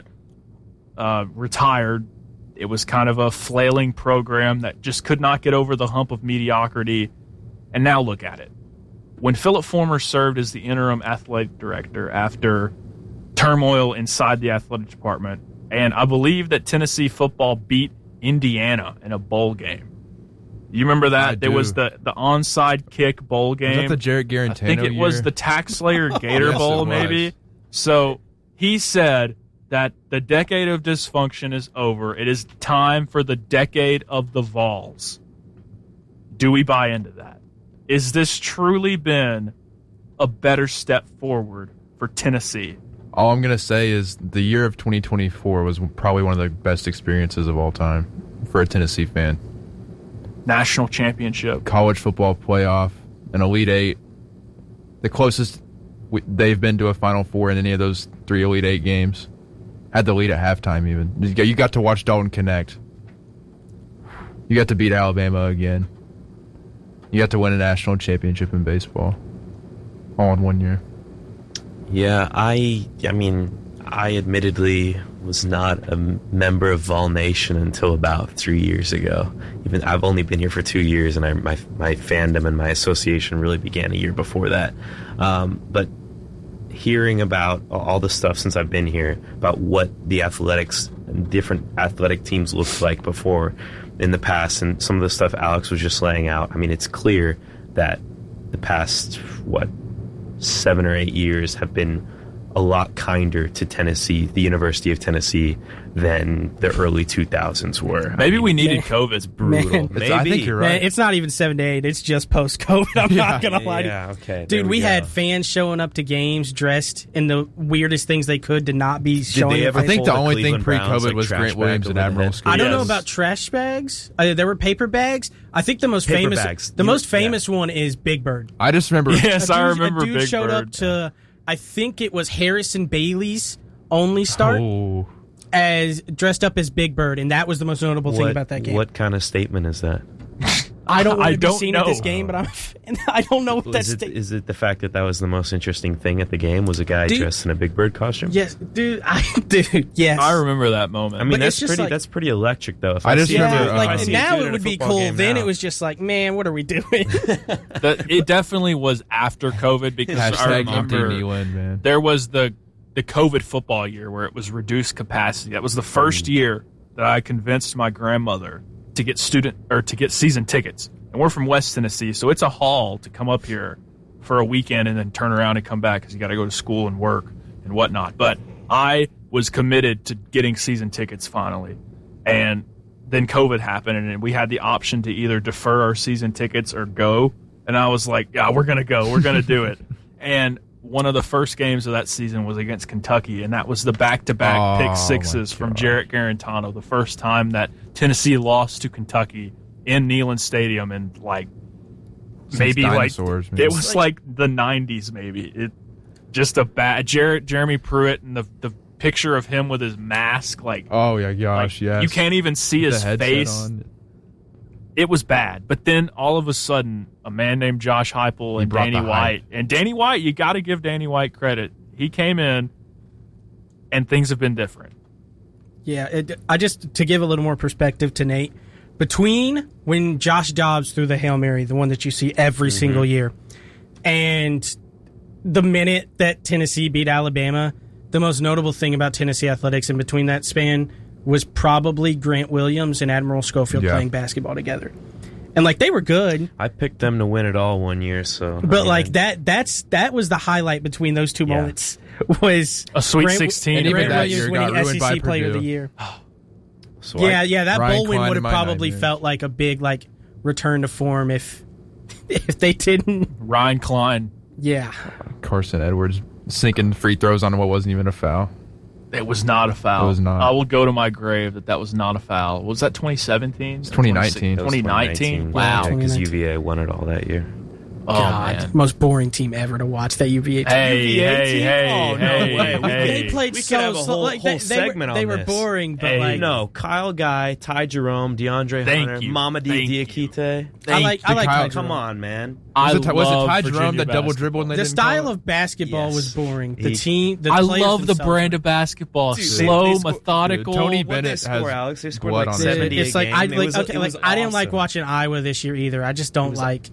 uh, retired, it was kind of a flailing program that just could not get over the hump of mediocrity. And now look at it. When Philip Former served as the interim athletic director after turmoil inside the athletic department, and I believe that Tennessee football beat Indiana in a bowl game. You remember that? I there do. was the, the onside kick bowl game. Was that the Jarrett Garantano I think it year? was the Tax Slayer Gator Yes, Bowl, it was. maybe. So he said that the decade of dysfunction is over. It is time for the decade of the Vols. Do we buy into that? Is this truly been a better step forward for Tennessee? All I'm going to say is the year of twenty twenty-four was probably one of the best experiences of all time for a Tennessee fan. National championship. College football playoff, an Elite Eight. The closest we, they've been to a Final Four in any of those three Elite Eight games. Had the lead at halftime even. You got to watch Dalton connect. You got to beat Alabama again. You got to win a national championship in baseball. All in one year. Yeah, I I mean, I admittedly was not a member of Vol Nation until about three years ago. Even I've only been here for two years, and I, my my fandom and my association really began a year before that. Um, but hearing about all the stuff since I've been here, about what the athletics and different athletic teams looked like before in the past, and some of the stuff Alex was just laying out, I mean, it's clear that the past, what, seven or eight years have been a lot kinder to Tennessee, the University of Tennessee, than the early two thousands were. Maybe I mean, we needed man, COVID. It's brutal. man. Maybe. It's, I think you're right. Man, it's not even seven to eight. It's just post-COVID. I'm Yeah. not going to lie to you. Yeah, okay. Dude, there we, we go. had fans showing up to games dressed in the weirdest things they could to not be Did showing they up. ever I think pull the the only thing Cleveland Browns, pre-COVID like, was trash Grant bag Williams over and the Admiral head? School. I don't know Yes. about trash bags. Uh, there were paper bags. I think the most Paper famous bags. the You- most yeah. famous one is Big Bird. I just remember. Yes, A I dude- remember a dude Big showed Bird. up to, I think it was Harrison Bailey's only start. Oh, as dressed up as Big Bird, and that was the most notable what, thing about that game. What kind of statement is that? I don't want I to be don't seen know. at this game, but I'm. I don't know what that's. Is it, is it the fact that that was the most interesting thing at the game? Was a guy Dude, dressed in a Big Bird costume? Yes, dude. I, dude, yes. I remember that moment. I mean, But that's it's just pretty. like- that's pretty electric, though. If I I, just see yeah, remember, a dude, like if I uh, see a now dude it in a would be football cool. game Then now- it was just like, man, what are we doing? The, it definitely was after COVID because I Hashtag empty remember Neyland, man. there was the the COVID football year where it was reduced capacity. That was the first year that I convinced my grandmother to get student or to get season tickets. And we're from West Tennessee, so it's a haul to come up here for a weekend and then turn around and come back because you got to go to school and work and whatnot. But I was committed to getting season tickets finally, and then COVID happened, and we had the option to either defer our season tickets or go. And I was like, yeah, we're going to go. We're going to do it. And one of the first games of that season was against Kentucky, and that was the back-to-back Oh, pick sixes my from God. Jarrett Garantano, the first time that Tennessee lost to Kentucky in Neyland Stadium in, like, Since maybe, like, dinosaurs, man. it was like the nineties, maybe. It Just a bad – Jarrett, Jeremy Pruitt, and the the picture of him with his mask, like, Oh, yeah, gosh, like, yes. you can't even see The his headset face. on. It was bad. But then all of a sudden, a man named Josh Heupel He and brought Danny the White. hype. And Danny White, you got to give Danny White credit. He came in, and things have been different. Yeah, it, I just to give a little more perspective to Nate, between when Josh Dobbs threw the Hail Mary, the one that you see every Mm-hmm. single year, and the minute that Tennessee beat Alabama, the most notable thing about Tennessee athletics in between that span was probably Grant Williams and Admiral Schofield Yeah. playing basketball together. And like they were good, I picked them to win it all one year, so. but I mean, like that that's that was the highlight between those two Yeah. moments was A Sweet Grant, sixteen. And even Grant that Williams year winning got ruined S E by C Player of the Purdue. Year. so I- Yeah, yeah, that Ryan bowl win Klein would in have my probably nightmares. felt like a big like return to form if if they didn't. Ryan Klein. Yeah, Carson Edwards sinking free throws on what wasn't even a foul. It was not a foul. It was not. I will go to my grave that that was not a foul. Was that twenty seventeen? It's twenty nineteen. That was twenty nineteen? Wow. because twenty U V A won it all that year. Oh, God, man. most boring team ever to watch. That U V A team. Hey, U V A hey, team? hey, Oh, no hey, way. We- hey. They played We could so have a slow. whole- Like, whole they, they segment were, they on were this. boring, but Hey. like No, Kyle Guy, Ty Jerome, DeAndre Thank Hunter, you. Mamadi Thank you. Diakite. I like I Did like Kyle- Ty Come Jerome. on, man. I Was it, was it love Ty Jerome Virginia that double basketball. dribbled and they The didn't style call it? of basketball Yes. was boring. The He- team, the I players love the themselves brand were- of basketball. Dude, they- Slow, they sco- methodical. Dude, Tony What they Bennett score, has Alex? They scored blood like on his seventy It's a like game. I It like was- okay, it like was I didn't like awesome. watching Iowa this year either. I just don't was- like.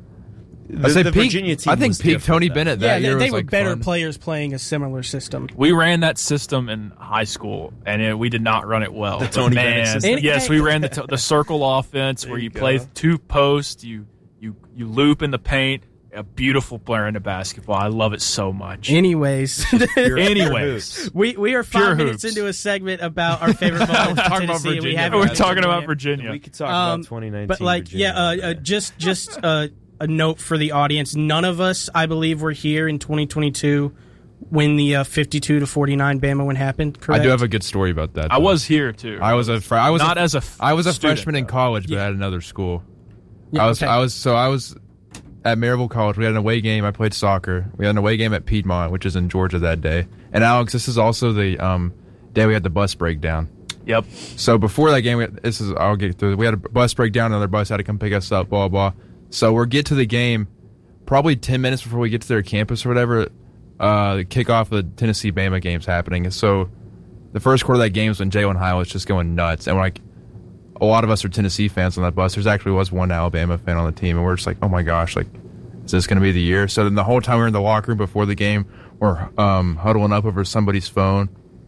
The, I said the peak, Virginia team I think was peak different, Tony though. Bennett Yeah, that they, year they was were like better fun. players playing a similar system. We ran that system in high school, and it, we did not run it well. The But Tony man, Bennett system? And- yes, we ran the t- the circle offense where you you go. play two posts, you you you loop in the paint. A beautiful player into basketball. I love it so much. Anyways, Anyways, we we are Pure five minutes hoops. into a segment about our favorite moments We're in talking about Tennessee. and We Virginia. haven't we're gotten talking to about yet. Virginia. We could talk Um, about twenty nineteen. But like, Virginia yeah, uh, uh, just just uh, a note for the audience: none of us, I believe, were here in twenty twenty-two when the uh, fifty-two to forty-nine Bama win happened. Correct? I do have a good story about that. I though. was here too. I was a fr- I was not a, as a f- I was a student, freshman in though. college, but Yeah. at another school. Yeah, I was okay. I was so I was at Maryville College. We had an away game. I played soccer. We had an away game at Piedmont, which is in Georgia that day. And Alex, this is also the um, day we had the bus breakdown. Yep. So before that game, we had, this is I'll get through. We had a bus breakdown. Another bus had to come pick us up. Blah blah. So we get to the game, probably ten minutes before we get to their campus or whatever. Uh, the kickoff of the Tennessee Bama game's happening. And so the first quarter of that game is when Jalen High was just going nuts, and we're like, a lot of us are Tennessee fans on that bus. There's actually was one Alabama fan on the team, and we're just like, oh my gosh, like, is this going to be the year? So then the whole time we were in the locker room before the game, we're um, huddling up over somebody's phone,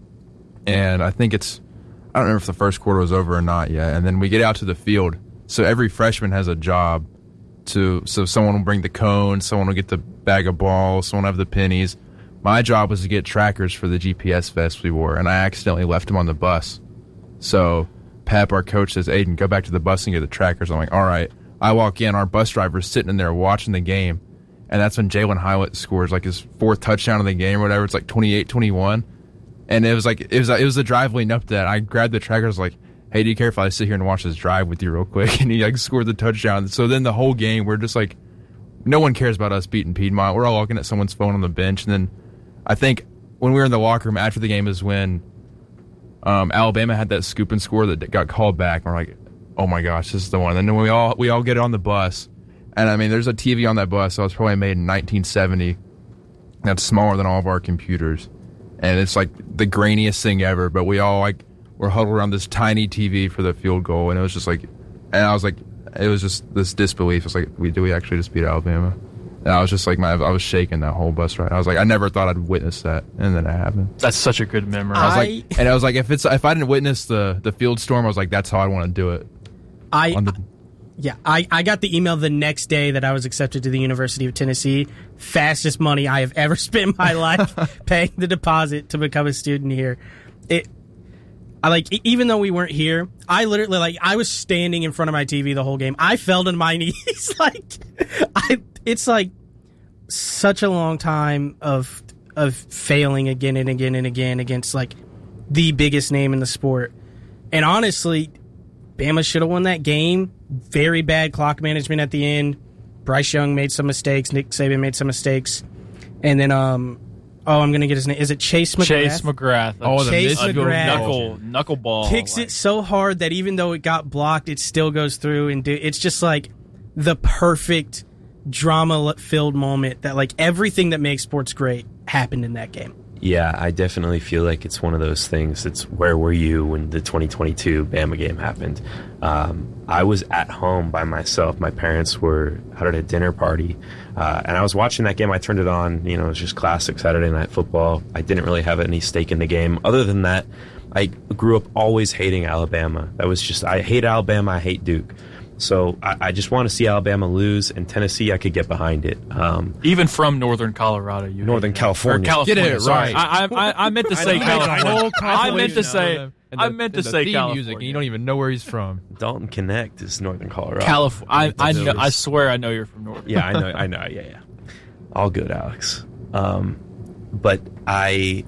and I think it's, I don't remember if the first quarter was over or not yet, and then we get out to the field. So every freshman has a job to, so someone will bring the cone, someone will get the bag of balls, someone will have the pennies. My job was to get trackers for the G P S vest we wore, and I accidentally left them on the bus. So Pep, our coach, says, Aiden, go back to the bus and get the trackers. I'm like, all right. I walk in. Our bus driver's sitting in there watching the game, and that's when Jalen Hylett scores like his fourth touchdown of the game or whatever. It's like twenty-eight twenty-one. And it was like it was it was the drive leading up to that. I grabbed the trackers, like, hey, do you care if I sit here and watch this drive with you real quick? And he like scored the touchdown. So then the whole game, we're just like, no one cares about us beating Piedmont. We're all looking at someone's phone on the bench. And then I think when we were in the locker room after the game is when um, Alabama had that scoop and score that got called back. And we're like, oh my gosh, this is the one. And then we all we all get on the bus, and I mean, there's a T V on that bus that was probably made in nineteen seventy. That's smaller than all of our computers, and it's like the grainiest thing ever. But we all like were huddled around this tiny T V for the field goal, and it was just like, and I was like, it was just this disbelief. It's like, we do we actually just beat Alabama? And I was just like, my, I was shaking that whole bus ride. I was like, I never thought I'd witness that, and then it happened. That's such a good memory. I was I, like, and I was like, if it's if I didn't witness the the field storm, I was like, that's how I want to do it. I the, yeah, I, I got the email the next day that I was accepted to the University of Tennessee. Fastest money I have ever spent in my life, paying the deposit to become a student here. It, I like even though we weren't here, I literally like I was standing in front of my T V the whole game. I fell to my knees like I. It's like such a long time of of failing again and again and again against like the biggest name in the sport. And honestly, Bama should have won that game. Very bad clock management at the end. Bryce Young made some mistakes. Nick Saban made some mistakes. And then, um, oh, I'm going to get his name. Is it Chase McGrath? Chase McGrath. Oh, the Chase miss- McGrath. Knuckle, knuckleball. Kicks like, it so hard that even though it got blocked, it still goes through. And do, it's just like the perfect drama-filled moment that like everything that makes sports great happened in that game. Yeah, I definitely feel like it's one of those things. It's where were you when the twenty twenty-two Bama game happened? Um, I was at home by myself. My parents were out at a dinner party, uh, and I was watching that game. I turned it on. You know, it was just classic Saturday night football. I didn't really have any stake in the game. Other than that, I grew up always hating Alabama. That was just, I hate Alabama, I hate Duke. So I, I just want to see Alabama lose, and Tennessee, I could get behind it. Um, Even from Northern Colorado, you Northern California. Or California. Get it sorry. right. I, I, I meant to say California. I meant to say. I meant to say California. Music, and you don't even know where he's from. Dalton Connect is Northern Colorado. California. I, I, know, I swear I know you're from Northern. Yeah, I know. I know. Yeah, yeah. All good, Alex. Um, but I,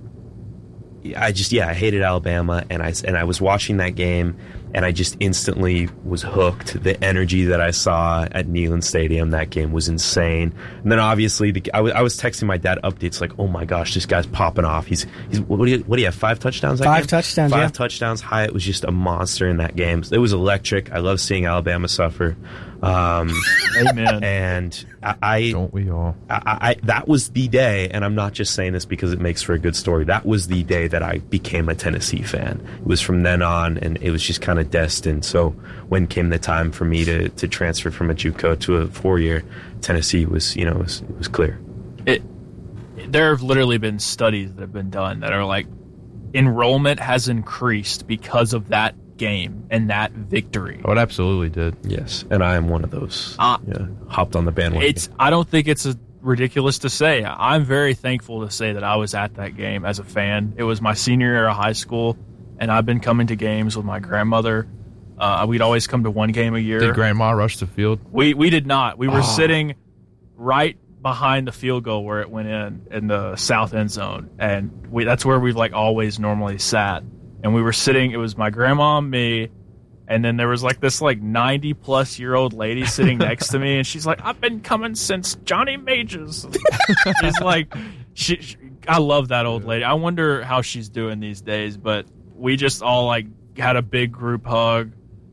I just yeah, I hated Alabama, and I and I was watching that game, and I just instantly was hooked. The energy that I saw at Neyland Stadium, that game was insane. And then obviously, the, I, w- I was texting my dad updates like, "Oh my gosh, this guy's popping off. He's he's what do you what do you have? Five touchdowns? That Five game? touchdowns. Five yeah. touchdowns. Hyatt was just a monster in that game. It was electric. I love seeing Alabama suffer. Um, Amen. And I, I don't we all? I, I that was the day, and I'm not just saying this because it makes for a good story. That was the day that I became a Tennessee fan. It was from then on, and it was just kind of destined. So when came the time for me to, to transfer from a JUCO to a four year, Tennessee was you know it was, it was clear. It there have literally been studies that have been done that are like enrollment has increased because of that game and that victory. Oh, it absolutely did. Yes, and I am one of those. Uh, yeah, hopped on the bandwagon. It's. I don't think it's a, ridiculous to say. I'm very thankful to say that I was at that game as a fan. It was my senior year of high school, and I've been coming to games with my grandmother. Uh, we'd always come to one game a year. Did Grandma rush the field? We we did not. We were Oh. sitting right behind the field goal where it went in in the south end zone, and we that's where we've like always normally sat. And we were sitting, it was my grandma and me, and then there was like this like ninety plus year old lady sitting next to me, and she's like, I've been coming since Johnny Mages. She's like, she, she, I love that old lady. I wonder how she's doing these days, but we just all like had a big group hug.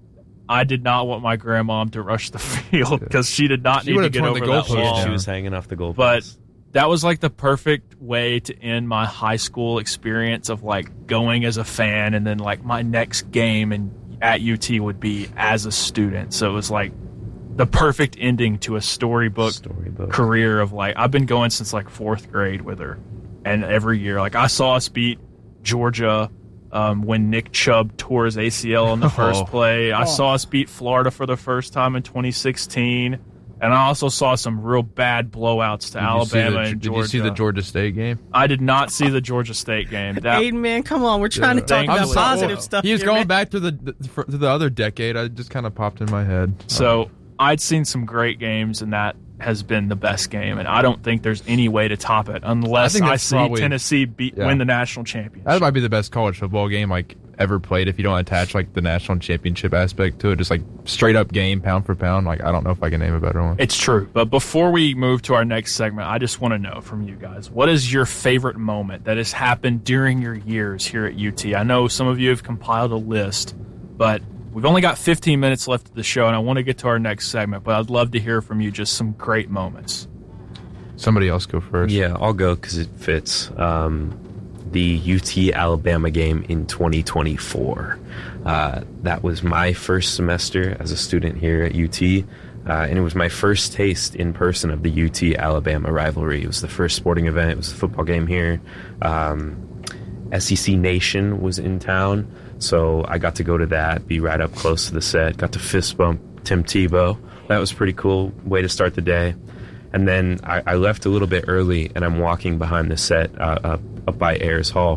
I did not want my grandma to rush the field because she did not She need to would've get torn over the that goalpost wall. down. She was hanging off the goal. But that was like the perfect way to end my high school experience of like going as a fan, and then like my next game and at U T would be as a student. So it was like the perfect ending to a storybook, Storybook. career of like I've been going since like fourth grade with her, and every year like I saw us beat Georgia um, when Nick Chubb tore his A C L on the first Oh. play. I Oh. saw us beat Florida for the first time in twenty sixteen. And I also saw some real bad blowouts to Did you see Alabama the- and Did Georgia. you see the Georgia State game? I did not see the Georgia State game. That, Aiden, man, come on. We're trying to talk Thank about you. positive Well, stuff. He was here, going man. back to the, the for, to the other decade. I just kind of popped in my head. so I'd seen some great games, and that has been the best game. And I don't think there's any way to top it unless I think I, that's see probably- Tennessee beat, yeah. win the national championship. That might be the best college football game like ever played if you don't attach like the national championship aspect to it. Just like straight up game, pound for pound. Like I don't know if I can name a better one. It's true. But before we move to our next segment, I just want to know from you guys, what is your favorite moment that has happened during your years here at U T? I know some of you have compiled a list, but we've only got fifteen minutes left of the show, and I want to get to our next segment, but I'd love to hear from you just some great moments. Somebody else go first. Yeah, I'll go because it fits. Um, the U T Alabama game in twenty twenty-four. Uh, that was my first semester as a student here at U T, uh, and it was my first taste in person of the U T Alabama rivalry. It was the first sporting event. It was a football game here. Um, S E C Nation was in town, so I got to go to that, be right up close to the set, got to fist bump Tim Tebow. That was a pretty cool way to start the day. And then I, I left a little bit early, and I'm walking behind the set uh, up, up by Ayers Hall.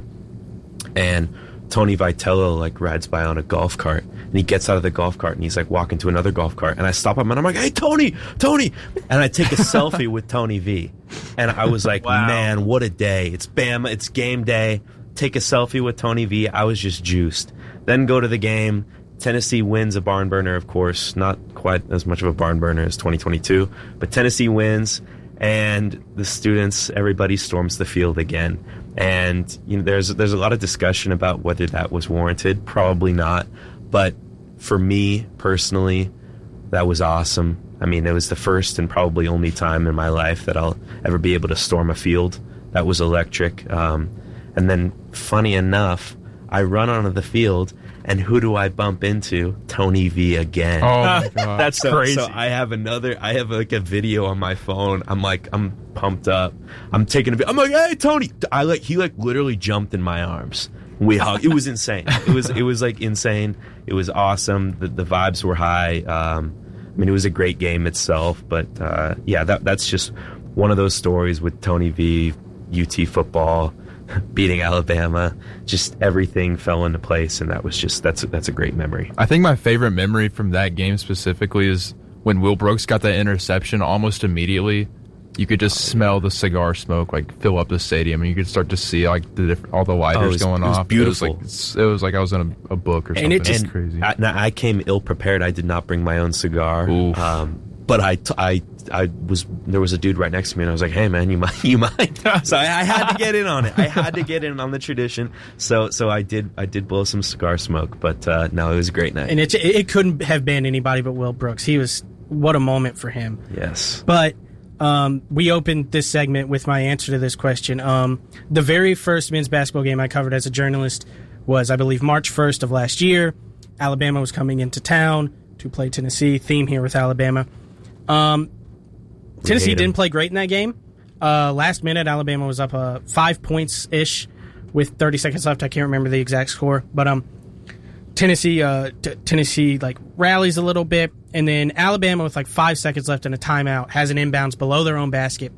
And Tony Vitello, like, rides by on a golf cart. And he gets out of the golf cart, and he's, like, walking to another golf cart. And I stop him, and I'm like, hey, Tony, Tony! And I take a selfie with Tony V. And I was like, wow. Man, what a day. It's Bama. It's game day. Take a selfie with Tony V. I was just juiced. Then go to the game. Tennessee wins a barn burner, of course, not quite as much of a barn burner as twenty twenty-two, but Tennessee wins, and the students, everybody storms the field again. And you know, there's there's a lot of discussion about whether that was warranted. Probably not, but for me personally, that was awesome. I mean, it was the first and probably only time in my life that I'll ever be able to storm a field. That was electric. Um, and then, funny enough, I run onto the field, and who do I bump into? Tony V again. Oh my God. That's so, crazy. So I have another, I have like a video on my phone. I'm like, I'm pumped up. I'm taking a video. I'm like, hey, Tony. I like, he like literally jumped in my arms. We hugged. It was insane. It was, it was like insane. It was awesome. The, the vibes were high. Um, I mean, it was a great game itself, but uh, yeah, that that's just one of those stories with Tony V, U T football, beating Alabama, just everything fell into place, and that was just that's that's a great memory. I think my favorite memory from that game specifically is when Will Brooks got that interception. Almost immediately, you could just oh, smell yeah. the cigar smoke like fill up the stadium, and you could start to see like the different, all the lighters oh, it was, going it was off. Beautiful. It was like it was like I was in a, a book or something. And it just and crazy. I, now, I came ill prepared. I did not bring my own cigar. Um, but I, t- I, I was there was a dude right next to me, and I was like, "Hey, man, you might, you might." So I, I had to get in on it. I had to get in on the tradition. So, so I did. I did blow some cigar smoke, but uh, no, it was a great night. And it it couldn't have been anybody but Will Brooks. He was what a moment for him. Yes. But um, we opened this segment with my answer to this question. Um, the very first men's basketball game I covered as a journalist was, I believe, March first of last year. Alabama was coming into town to play Tennessee. Theme here with Alabama. Um, Tennessee didn't play great in that game. Uh, last minute, Alabama was up uh, five points ish with thirty seconds left. I can't remember the exact score, but um, Tennessee, uh, t- Tennessee like rallies a little bit, and then Alabama with like five seconds left and a timeout has an inbounds below their own basket,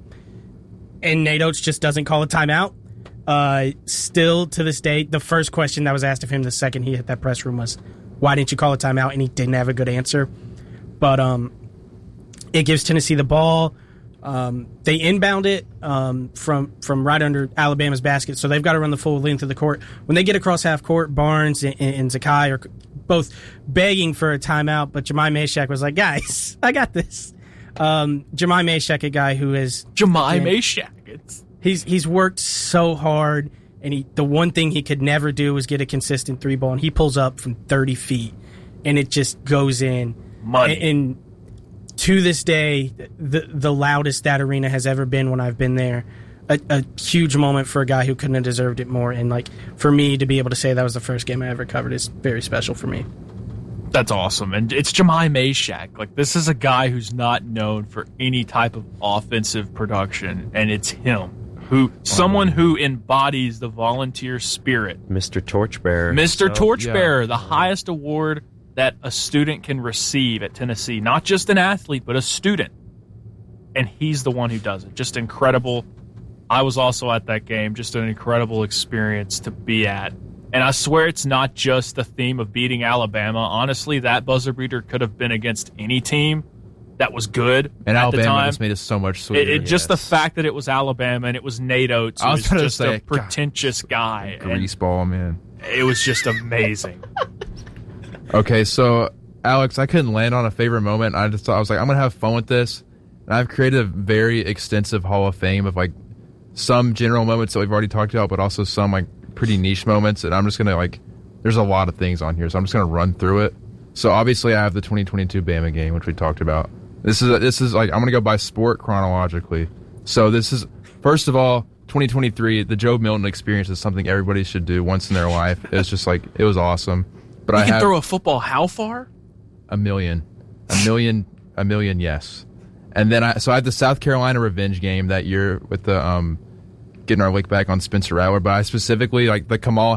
and Nate Oates just doesn't call a timeout. Uh, still to this day, the first question that was asked of him the second he hit that press room was, "Why didn't you call a timeout?" And he didn't have a good answer, but um. It gives Tennessee the ball. Um, they inbound it um, from from right under Alabama's basket, so they've got to run the full length of the court. When they get across half court, Barnes and, and Zakai are both begging for a timeout, but Jemai Meshack was like, "Guys, I got this." Um, Jemai Meshack, a guy who is Jemai Meshack. It's he's he's worked so hard, and he the one thing he could never do was get a consistent three ball, and he pulls up from thirty feet, and it just goes in. Money. And, and to this day, the the loudest that arena has ever been when I've been there. A, a huge moment for a guy who couldn't have deserved it more. And like for me to be able to say that was the first game I ever covered is very special for me. That's awesome. And it's Jemai Meshack. Like, this is a guy who's not known for any type of offensive production, and it's him. Who someone who embodies the volunteer spirit. Mister Torchbearer. Mister So, Torchbearer, yeah. the highest award that a student can receive at Tennessee. Not just an athlete, but a student. And he's the one who does it. Just incredible. I was also at that game. Just an incredible experience to be at. And I swear it's not just the theme of beating Alabama. Honestly, that buzzer beater could have been against any team. that was good and at Alabama the time. just made it so much sweeter. It, it, yes. Just the fact that it was Alabama and it was Nate Oates, who I was was gonna just say, a pretentious God, guy. Greaseball, man. It was just amazing. Okay, so Alex, I couldn't land on a favorite moment. I just thought I was like, I'm gonna have fun with this, and I've created a very extensive Hall of Fame of like some general moments that we've already talked about, but also some like pretty niche moments. And I'm just gonna like, there's a lot of things on here, so I'm just gonna run through it. So obviously, I have the twenty twenty-two Bama game, which we talked about. This is this is like I'm gonna go by sport chronologically. So this is first of all, twenty twenty-three. The Joe Milton experience is something everybody should do once in their life. It was just like it was awesome. But you I can have throw a football how far? a million, a million, a million. Yes. And then I so I had the South Carolina revenge game that year with the um getting our lick back on Spencer Rattler. But I specifically like the Kamal